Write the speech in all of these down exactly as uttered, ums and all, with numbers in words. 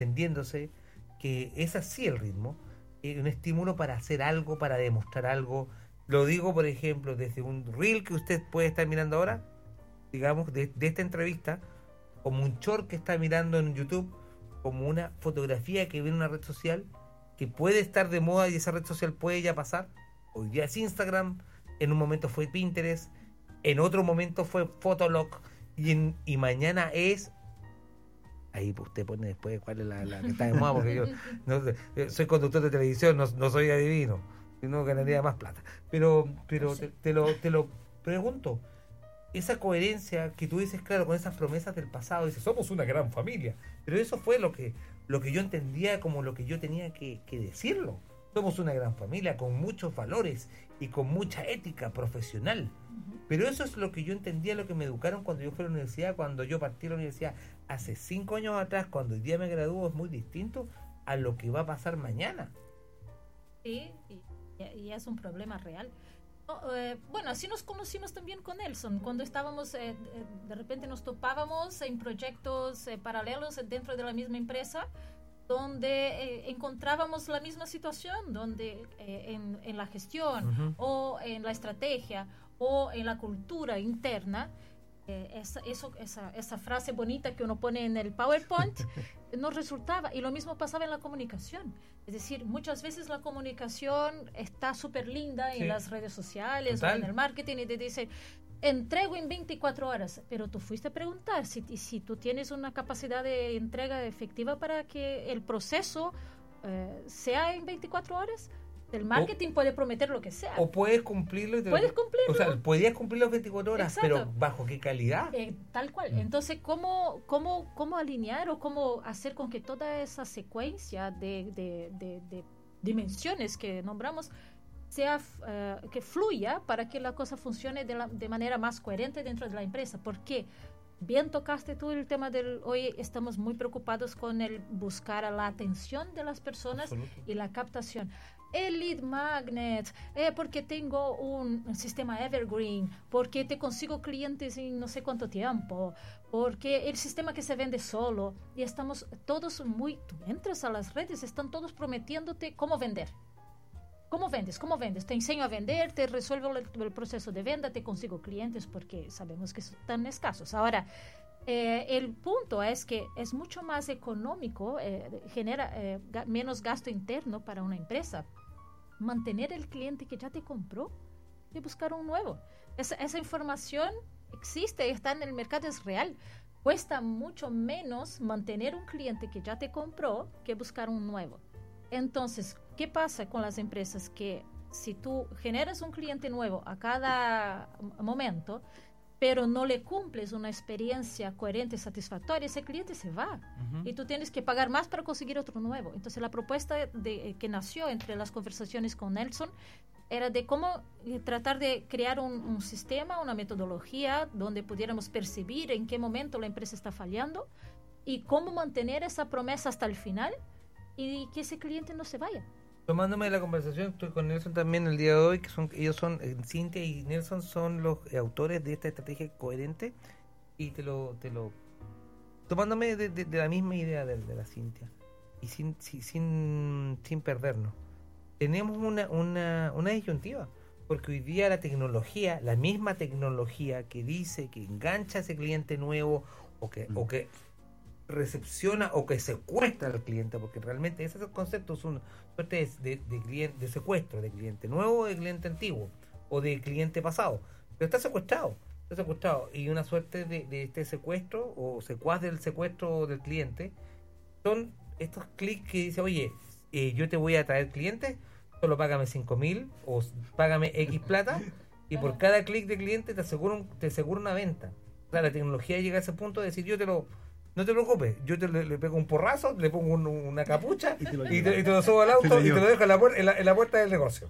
entendiéndose que es así el ritmo, eh, un estímulo para hacer algo, para demostrar algo. Lo digo, por ejemplo, desde un reel que usted puede estar mirando ahora, digamos, de, de esta entrevista, como un short que está mirando en YouTube, como una fotografía que ve en una red social, que puede estar de moda y esa red social puede ya pasar. Hoy día es Instagram, en un momento fue Pinterest, en otro momento fue Fotolog, y, en, y mañana es... Ahí usted pone después cuál es la, la que está de moda, porque yo no, soy conductor de televisión, no, no soy adivino, si no ganaría más plata. Pero pero te, te, lo, te lo pregunto, esa coherencia que tú dices, claro, con esas promesas del pasado, dices, somos una gran familia, pero eso fue lo que lo que yo entendía como lo que yo tenía que, que decirlo. Somos una gran familia con muchos valores y con mucha ética profesional. Pero eso es lo que yo entendía, lo que me educaron cuando yo fui a la universidad, cuando yo partí a la universidad hace cinco años atrás, cuando hoy día me gradúo, es muy distinto a lo que va a pasar mañana. Sí, y, y es un problema real. No, eh, bueno, así nos conocimos también con Nelson, cuando estábamos, eh, de repente nos topábamos en proyectos eh, paralelos dentro de la misma empresa, donde eh, encontrábamos la misma situación, donde eh, en, en la gestión uh-huh. o en la estrategia o en la cultura interna, eh, esa, eso, esa, esa frase bonita que uno pone en el PowerPoint nos resultaba, y lo mismo pasaba en la comunicación. Es decir, muchas veces la comunicación está súper linda sí. en las redes sociales Total. o en el marketing, y te dicen, entrego en veinticuatro horas, pero tú fuiste a preguntar si, si tú tienes una capacidad de entrega efectiva para que el proceso eh, sea en veinticuatro horas. El marketing o, puede prometer lo que sea. O puedes cumplirlo. Y te puedes lo, cumplirlo. O sea, podías cumplir las veinticuatro horas, Exacto. pero ¿bajo qué calidad? Eh, tal cual. Mm. Entonces, ¿cómo, cómo, ¿cómo alinear o cómo hacer con que toda esa secuencia de, de, de, de dimensiones que nombramos sea uh, que fluya para que la cosa funcione de, la, de manera más coherente dentro de la empresa? Porque bien tocaste tú el tema del hoy estamos muy preocupados con el buscar a la atención de las personas Absoluto. y la captación. El lead magnet, eh, porque tengo un, un sistema evergreen, porque te consigo clientes en no sé cuánto tiempo, porque el sistema que se vende solo, y estamos todos muy, tú entras a las redes, están todos prometiéndote cómo vender. ¿Cómo vendes? ¿Cómo vendes? Te enseño a vender, te resuelvo el, el proceso de venta, te consigo clientes porque sabemos que están escasos. Ahora, eh, el punto es que es mucho más económico, eh, genera eh, ga- menos gasto interno para una empresa mantener el cliente que ya te compró que buscar un nuevo. Esa, esa información existe, está en el mercado, es real. Cuesta mucho menos mantener un cliente que ya te compró que buscar un nuevo. Entonces, ¿qué pasa con las empresas? Que si tú generas un cliente nuevo a cada momento, pero no le cumples una experiencia coherente y satisfactoria, ese cliente se va. Uh-huh. Y tú tienes que pagar más para conseguir otro nuevo. Entonces, la propuesta de, que nació entre las conversaciones con Nelson era de cómo tratar de crear un, un sistema, una metodología donde pudiéramos percibir en qué momento la empresa está fallando y cómo mantener esa promesa hasta el final y que ese cliente no se vaya. Tomándome de la conversación, estoy con Nelson también el día de hoy, que son ellos son, eh, Cintia y Nelson son los eh, autores de esta estrategia coherente, y te lo, te lo tomándome de, de, de la misma idea de, de la Cintia, y sin, sin, sin, sin perdernos. Tenemos una, una, una disyuntiva, porque hoy día la tecnología, la misma tecnología que dice que engancha a ese cliente nuevo, o que, mm. o que recepciona o que secuestra al cliente, porque realmente ese es el concepto, es una suerte de, de, cliente, de secuestro de cliente nuevo o de cliente antiguo o de cliente pasado, pero está secuestrado, está secuestrado y una suerte de, de este secuestro o secuaz del secuestro del cliente son estos clics que dice, oye, eh, yo te voy a traer clientes, solo págame cinco mil o págame X plata y por cada clic de cliente te aseguro, te aseguro una venta. O sea, la tecnología llega a ese punto de decir, yo te lo no te preocupes, yo te le, le pego un porrazo, le pongo un, una capucha y te lo, y te, y te lo subo al auto y te lo dejo en la, puer- en, la, en la puerta del negocio.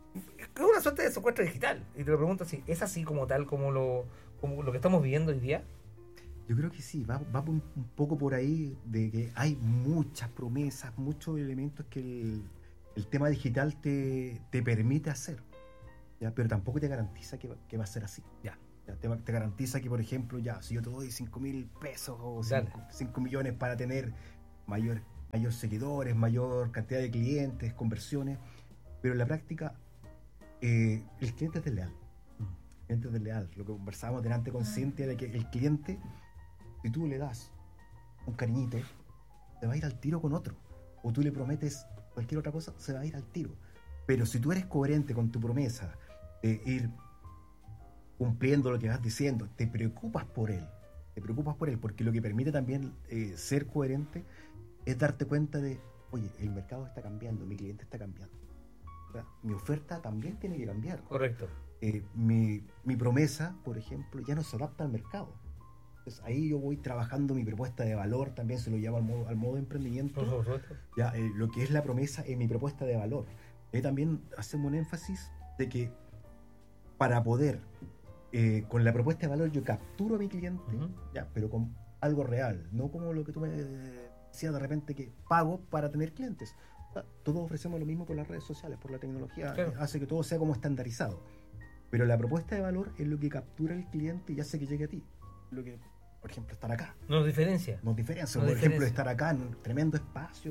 Es una suerte de secuestro digital. Y te lo pregunto si es así como tal, como lo, como lo que estamos viviendo hoy día. Yo creo que sí, va, va un, un poco por ahí de que hay muchas promesas, muchos elementos que el, el tema digital te, te permite hacer, ¿ya? Pero tampoco te garantiza que, que va a ser así. Ya. Ya, te, te garantiza que, por ejemplo, ya si yo te doy cinco mil pesos o cinco millones para tener mayor mayor seguidores, mayor cantidad de clientes, conversiones, pero en la práctica eh, el cliente es desleal. El cliente es desleal. Lo que conversábamos delante con Cintia era que el cliente, si tú le das un cariñito, se va a ir al tiro con otro. O tú le prometes cualquier otra cosa, se va a ir al tiro. Pero si tú eres coherente con tu promesa de ir cumpliendo lo que vas diciendo, te preocupas por él, te preocupas por él, porque lo que permite también eh, ser coherente es darte cuenta de, oye, el mercado está cambiando, mi cliente está cambiando. O sea, mi oferta también tiene que cambiar. Correcto. Eh, mi, mi promesa, por ejemplo, ya no se adapta al mercado. Entonces ahí yo voy trabajando mi propuesta de valor, también se lo llamo al modo, al modo de emprendimiento. Por supuesto. Ya, eh, lo que es la promesa es mi propuesta de valor. Eh, también hacemos un énfasis de que para poder, eh, con la propuesta de valor, yo capturo a mi cliente, uh-huh. ya, pero con algo real, no como lo que tú me decías de repente que pago para tener clientes. O sea, todos ofrecemos lo mismo por las redes sociales, por la tecnología, claro. eh, hace que todo sea como estandarizado. Pero la propuesta de valor es lo que captura el cliente y hace que llegue a ti. Lo que, por ejemplo, estar acá. Nos diferencia. Nos diferencia. Nos por diferencia. ejemplo, estar acá en un tremendo espacio,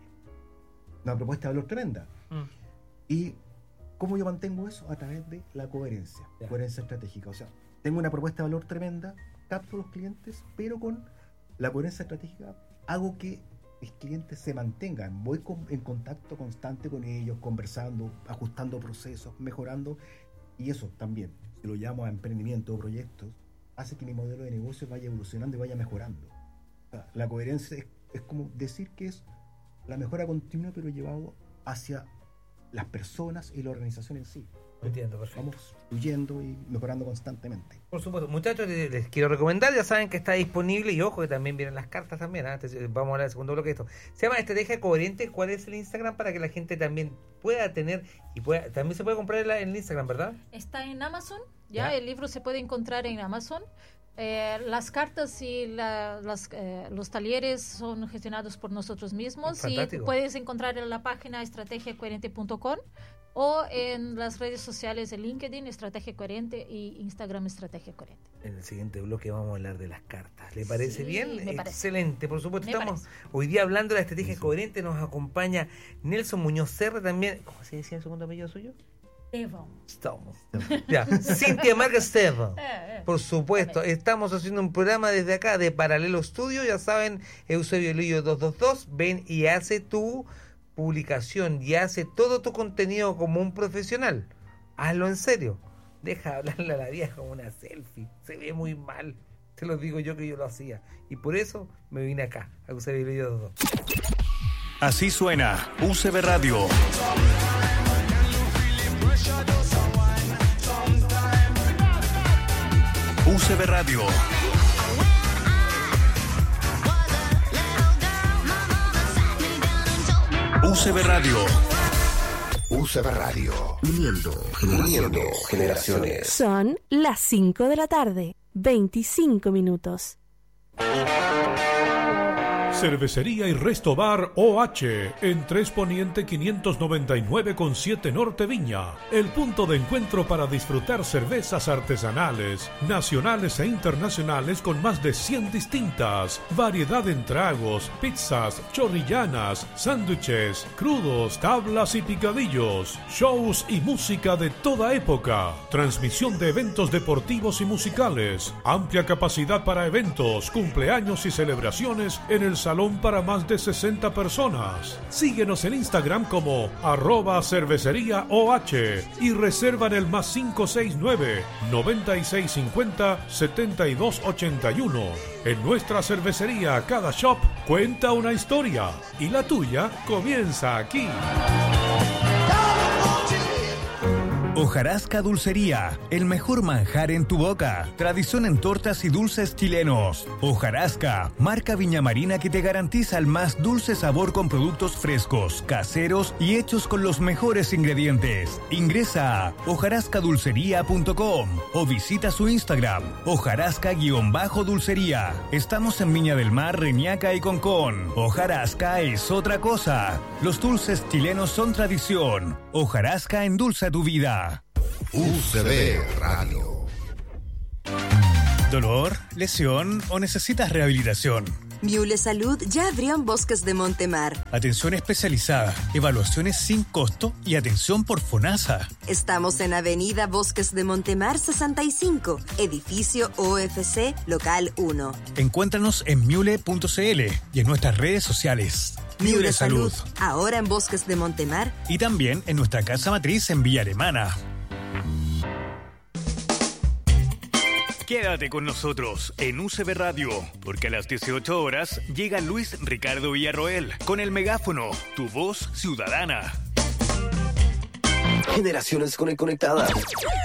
una propuesta de valor tremenda. Mm. Y ¿cómo yo mantengo eso? A través de la coherencia, yeah. coherencia estratégica. O sea, tengo una propuesta de valor tremenda, capto los clientes, pero con la coherencia estratégica hago que mis clientes se mantengan. Voy con, en contacto constante con ellos, conversando, ajustando procesos, mejorando. Y eso también, si lo llamo a emprendimiento o proyectos, hace que mi modelo de negocio vaya evolucionando y vaya mejorando. O sea, la coherencia es, es como decir que es la mejora continua, pero llevado hacia las personas y la organización en sí. Entiendo, perfecto. Vamos fluyendo y mejorando constantemente. Por supuesto. Muchachos, les, les quiero recomendar, ya saben que está disponible, y ojo que también vienen las cartas también, ¿eh? Entonces, vamos a hablar del segundo bloque de esto. Se llama Estrategia Coherente. ¿Cuál es el Instagram para que la gente también pueda tener y pueda, también se puede comprar en, la, en el Instagram, ¿verdad? Está en Amazon, ya, ¿Ya? El libro se puede encontrar en Amazon. Eh, las cartas y la, las, eh, los talleres son gestionados por nosotros mismos. Fantástico. Y puedes encontrar en la página estrategia coherente punto com o en las redes sociales de LinkedIn Estrategia Coherente y Instagram Estrategia Coherente. En el siguiente bloque vamos a hablar de las cartas. ¿Le parece Sí, bien? me parece. Excelente. Por supuesto, Me estamos parece. hoy día hablando de la Estrategia Coherente. Nos acompaña Nelson Muñoz Serra también. ¿Cómo se decía el segundo apellido suyo? Esteban. Estamos. Ya. Cintia Marca Esteban. Eh, eh. Por supuesto, estamos haciendo un programa desde acá de Paralelo Studio. Ya saben, Eusebio Lillo doscientos veintidós. Ven y hace tu publicación y hace todo tu contenido como un profesional. Hazlo en serio. Deja hablarle a la vieja como una selfie. Se ve muy mal. Te lo digo yo que yo lo hacía. Y por eso me vine acá, a Eusebio Lillo doscientos veintidós. Así suena U C B Radio. U C B Radio. U C B Radio. U C B Radio. Uniendo, uniendo generaciones. Son las cinco de la tarde, veinticinco minutos. Cervecería y Resto Bar O H en tres Poniente quinientos noventa y nueve con siete Norte Viña. El punto de encuentro para disfrutar cervezas artesanales, nacionales e internacionales con más de cien distintas. Variedad en tragos, pizzas, chorrillanas, sándwiches, crudos, tablas y picadillos. Shows y música de toda época. Transmisión de eventos deportivos y musicales. Amplia capacidad para eventos, cumpleaños y celebraciones en el salón para más de sesenta personas. Síguenos en Instagram como arroba cervecería OH y reserva en el más cinco seis nueve, noventa y seis cincuenta, setenta y dos ochenta y uno. En nuestra cervecería cada shop cuenta una historia y la tuya comienza aquí. Hojarasca Dulcería, el mejor manjar en tu boca. Tradición en tortas y dulces chilenos. Hojarasca, marca viñamarina que te garantiza el más dulce sabor con productos frescos, caseros y hechos con los mejores ingredientes. Ingresa a hojarasca dulcería punto com o visita su Instagram, hojarasca-dulcería. Estamos en Viña del Mar, Reñaca y Concón. Hojarasca es otra cosa. Los dulces chilenos son tradición. Hojarasca endulza tu vida. U C B Radio. ¿Dolor, lesión o necesitas rehabilitación? Miule Salud ya abrió en Bosques de Montemar. Atención especializada, evaluaciones sin costo y atención por FONASA. Estamos en Avenida Bosques de Montemar sesenta y cinco, edificio O F C, local uno. Encuéntranos en miule punto c l y en nuestras redes sociales. Miule Salud, ahora en Bosques de Montemar y también en nuestra casa matriz en Villa Alemana. Quédate con nosotros en U C B Radio, porque a las dieciocho horas llega Luis Ricardo Villarroel con el megáfono, tu voz ciudadana. Generaciones conectadas.